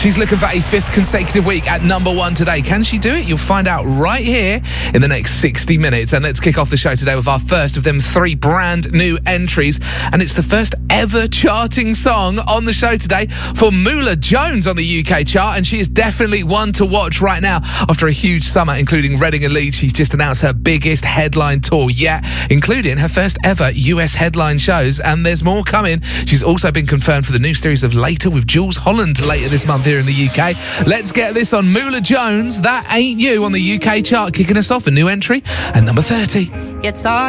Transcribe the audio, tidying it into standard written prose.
She's looking for a 5th consecutive week at number 1 today. Can she do it? You'll find out right here in the next 60 minutes. And let's kick off the show today with our first of them 3 brand new entries. And it's the first ever charting song on the show today for Mula Jones on the UK chart. And she is definitely one to watch right now. After a huge summer, including Reading and Leeds, she's just announced her biggest headline tour yet, including her first ever US headline shows. And there's more coming. She's also been confirmed for the new series of Later with Jules Holland later this month here in the UK. Let's get this on Mula Jones, That Ain't You on the UK chart, kicking us off a new entry at number 30. You're talking